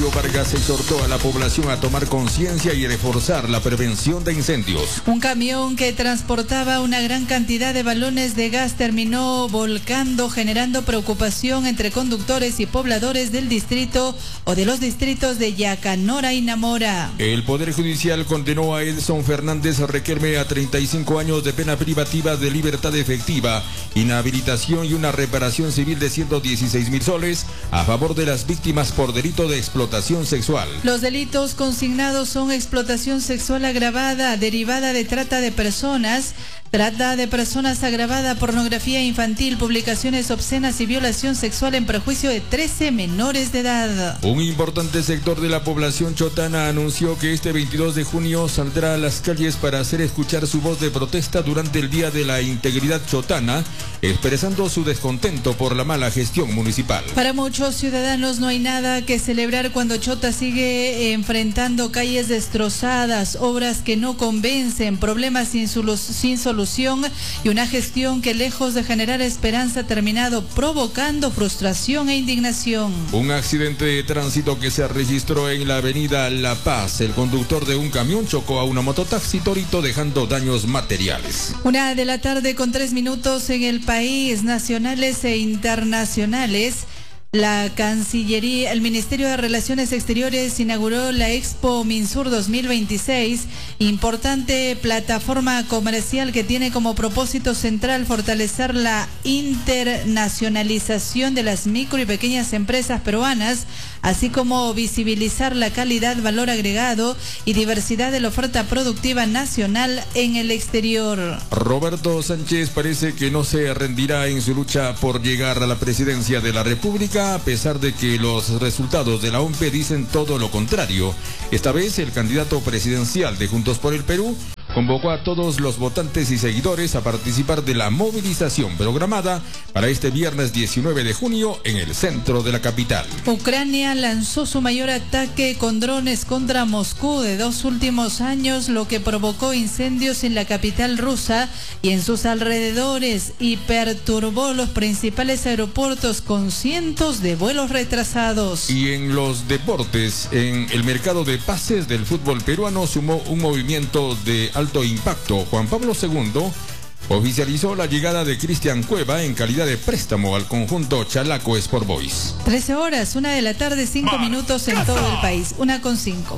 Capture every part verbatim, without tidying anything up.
Mario Vargas exhortó a la población a tomar conciencia y reforzar la prevención de incendios. Un camión que transportaba una gran cantidad de balones de gas terminó volcando, generando preocupación entre conductores y pobladores del distrito o de los distritos de Yacanora y Namora. El Poder Judicial condenó a Edson Fernández Requerme a treinta y cinco años de pena privativa de libertad efectiva, inhabilitación y una reparación civil de ciento dieciséis mil soles a favor de las víctimas por delito de explotación sexual. Los delitos consignados son explotación sexual agravada, derivada de trata de personas, trata de personas agravada, pornografía infantil, publicaciones obscenas y violación sexual en perjuicio de trece menores de edad. Un importante sector de la población chotana anunció que este veintidós de junio saldrá a las calles para hacer escuchar su voz de protesta durante el Día de la Integridad Chotana, expresando su descontento por la mala gestión municipal. Para muchos ciudadanos no hay nada que celebrar cuando Chota sigue enfrentando calles destrozadas, obras que no convencen, problemas sin, sin solución y una gestión que, lejos de generar esperanza, ha terminado provocando frustración e indignación. Un accidente de tránsito que se registró en la avenida La Paz. El conductor de un camión chocó a una mototaxi Torito, dejando daños materiales. Una de la tarde con tres minutos en el país, nacionales e internacionales. La Cancillería, el Ministerio de Relaciones Exteriores inauguró la Expo Minsur dos mil veintiséis, importante plataforma comercial que tiene como propósito central fortalecer la internacionalización de las micro y pequeñas empresas peruanas, así como visibilizar la calidad, valor agregado y diversidad de la oferta productiva nacional en el exterior. Roberto Sánchez parece que no se rendirá en su lucha por llegar a la presidencia de la República, a pesar de que los resultados de la O M P dicen todo lo contrario. Esta vez el candidato presidencial de Juntos por el Perú convocó a todos los votantes y seguidores a participar de la movilización programada para este viernes diecinueve de junio en el centro de la capital. Ucrania lanzó su mayor ataque con drones contra Moscú de dos últimos años, lo que provocó incendios en la capital rusa y en sus alrededores y perturbó los principales aeropuertos con cientos de vuelos retrasados. Y en los deportes, en el mercado de pases del fútbol peruano sumó un movimiento de alto impacto. Juan Pablo segundo oficializó la llegada de Cristian Cueva en calidad de préstamo al conjunto Chalaco Sport Boys. trece horas, una de la tarde, cinco minutos en todo el país. Una con cinco.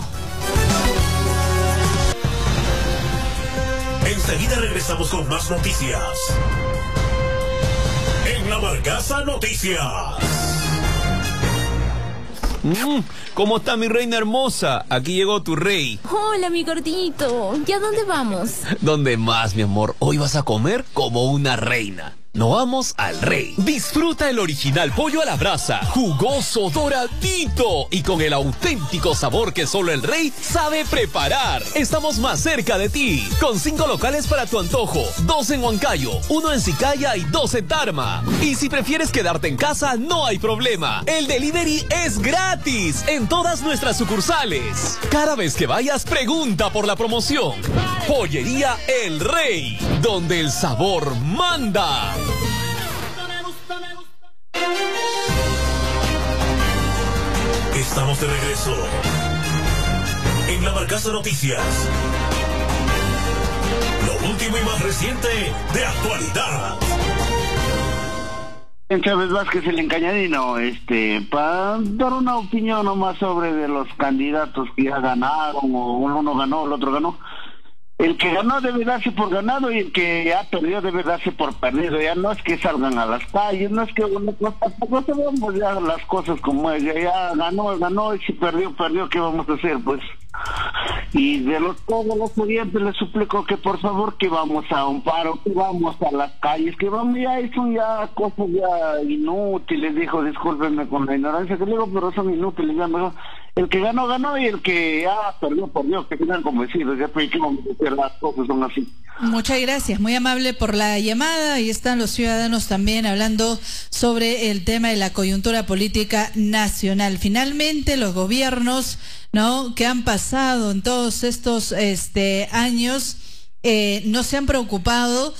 Enseguida regresamos con más noticias. En La Barcaza Noticias. Mm, ¿Cómo está mi reina hermosa? Aquí llegó tu rey. Hola, mi gordito. ¿Y a dónde vamos? ¿Dónde más, mi amor? Hoy vas a comer como una reina. No vamos al Rey. Disfruta el original pollo a la brasa, jugoso, doradito y con el auténtico sabor que solo el Rey sabe preparar. Estamos más cerca de ti, con cinco locales para tu antojo, dos en Huancayo, uno en Sicaya y dos en Tarma. Y si prefieres quedarte en casa, no hay problema. El delivery es gratis en todas nuestras sucursales. Cada vez que vayas, pregunta por la promoción. Pollería El Rey, donde el sabor manda. Estamos de regreso en La Barcaza Noticias. Lo último y más reciente de actualidad. En Chávez Vázquez, el encañadino, este, para dar una opinión nomás sobre de los candidatos que ya ganaron, o uno ganó, el otro ganó. El que ganó debe darse por ganado y el que ha perdido debe darse por perdido. Ya no es que salgan a las calles, no es que bueno, pues, tampoco sabemos ya las cosas como es. Ya, ya ganó, ganó y si perdió, perdió. ¿Qué vamos a hacer? Pues, y de los todos los oyentes les suplico que por favor que vamos a un paro, que vamos a las calles, que vamos ya, son ya cosas ya inútiles, dijo, discúlpenme con la ignorancia que le digo, pero son inútiles, ya mejor. El que ganó, ganó, y el que ya perdió, perdió, que tengan convencidos, ya pues, que vamos a hacer, las cosas son así. Muchas gracias, muy amable por la llamada. Ahí están los ciudadanos también hablando sobre el tema de la coyuntura política nacional. Finalmente, los gobiernos, ¿no?, que han pasado en todos estos este años eh, no se han preocupado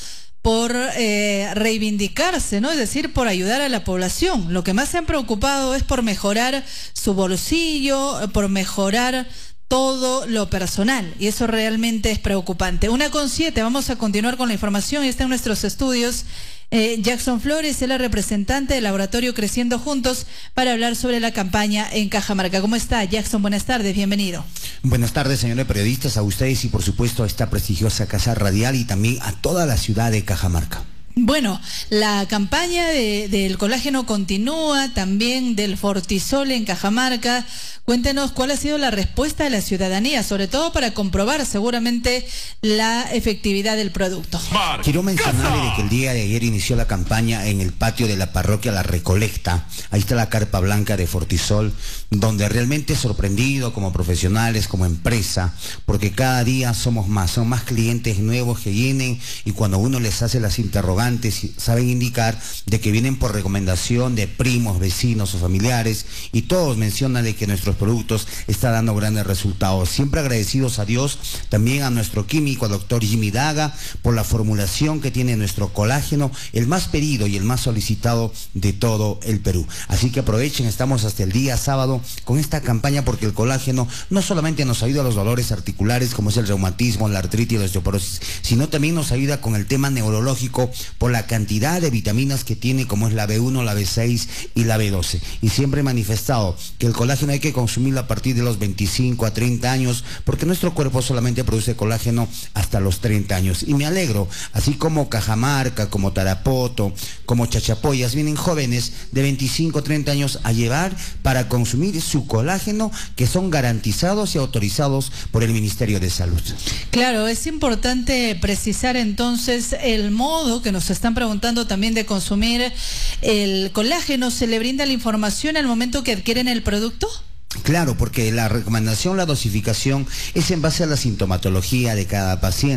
por eh, reivindicarse, ¿no? Es decir, por ayudar a la población. Lo que más se han preocupado es por mejorar su bolsillo, por mejorar todo lo personal, y eso realmente es preocupante. Una con siete, vamos a continuar con la información. Está en nuestros estudios eh, Jackson Flores, es la representante del laboratorio Creciendo Juntos, para hablar sobre la campaña en Cajamarca. ¿Cómo está, Jackson? Buenas tardes, bienvenido. Buenas tardes, señores periodistas, a ustedes y por supuesto a esta prestigiosa casa radial y también a toda la ciudad de Cajamarca. Bueno, la campaña de, del colágeno continúa, también del Fortisol en Cajamarca. Cuéntenos cuál ha sido la respuesta de la ciudadanía, sobre todo para comprobar seguramente la efectividad del producto. Quiero mencionarle de que el día de ayer inició la campaña en el patio de la parroquia La Recolecta. Ahí está la carpa blanca de Fortisol, donde realmente he sorprendido como profesionales, como empresa, porque cada día somos más, son más clientes nuevos que vienen, y cuando uno les hace las interrogantes, saben indicar de que vienen por recomendación de primos, vecinos o familiares, y todos mencionan de que nuestros productos están dando grandes resultados. Siempre agradecidos a Dios, también a nuestro químico, al doctor Jimmy Daga, por la formulación que tiene nuestro colágeno, el más pedido y el más solicitado de todo el Perú. Así que aprovechen, estamos hasta el día sábado con esta campaña, porque el colágeno no solamente nos ayuda a los dolores articulares, como es el reumatismo, la artritis y la osteoporosis, sino también nos ayuda con el tema neurológico, por la cantidad de vitaminas que tiene, como es la B uno, la B seis y la B doce. Y siempre he manifestado que el colágeno hay que consumirlo a partir de los veinticinco a treinta años, porque nuestro cuerpo solamente produce colágeno hasta los treinta años. Y me alegro, así como Cajamarca, como Tarapoto, como Chachapoyas, vienen jóvenes de veinticinco a treinta años a llevar para consumir su colágeno, que son garantizados y autorizados por el Ministerio de Salud. Claro, es importante precisar entonces el modo que nos están preguntando también de consumir el colágeno. ¿Se le brinda la información al momento que adquieren el producto? Claro, porque la recomendación, la dosificación es en base a la sintomatología de cada paciente.